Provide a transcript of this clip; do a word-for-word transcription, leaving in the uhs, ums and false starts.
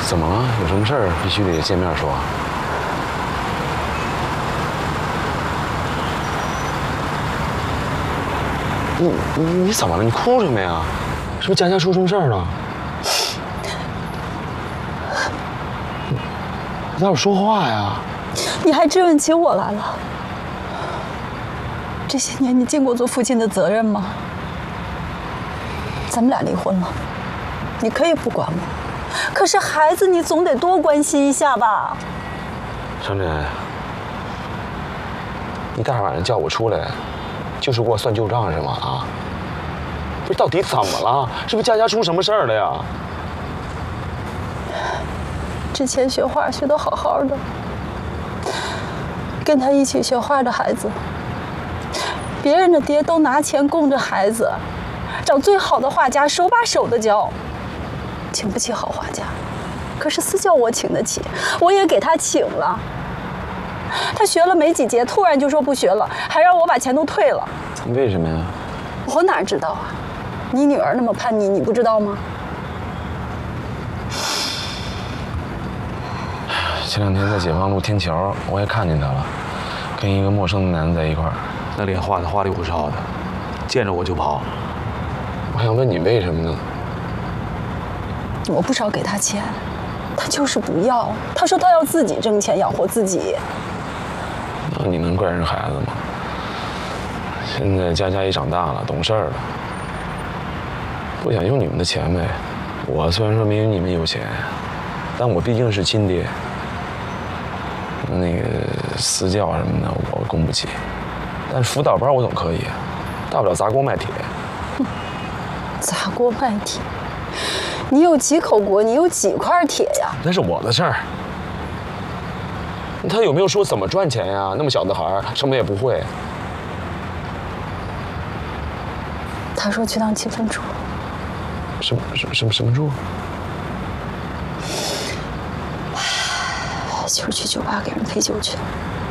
怎么了？有什么事儿必须得见面说？你你你怎么了？你哭什么呀？是不是佳佳出什么事儿了？你倒是说话呀！ 你还质问起我来了？这些年你尽过做父亲的责任吗？咱们俩离婚了，你可以不管我，可是孩子你总得多关心一下吧。 张真，你大晚上叫我出来，就是给我算旧账是吗？啊？不是，到底怎么了？是不是佳佳出什么事儿了呀？ 之前学画学得好好的，跟他一起学画的孩子，别人的爹都拿钱供着孩子，找最好的画家手把手的教，请不起好画家，可是私教我请得起，我也给他请了。他学了没几节，突然就说不学了，还让我把钱都退了。 为什么呀？ 我哪知道啊？你女儿那么叛逆，你不知道吗？ 前两天在解放路天桥，我也看见他了，跟一个陌生的男的在一块儿， 那脸画的花里胡哨的，见着我就跑。 我想问你为什么呢？ 我不少给他钱，他就是不要。他说他要自己挣钱养活自己。 那你能怪人孩子吗？现在佳佳也长大了，懂事儿了，不想用你们的钱呗。我虽然说没有你们有钱，但我毕竟是亲爹。那个私教什么的我供不起，但是辅导班我总可以，大不了砸锅卖铁。 哼，砸锅卖铁？你有几口锅？你有几块铁呀？ 那是我的事儿。他有没有说怎么赚钱呀？那么小的孩儿，什么也不会。 他说去当气氛主。 什么什么什么什么主？ 就是去酒吧给人陪酒去。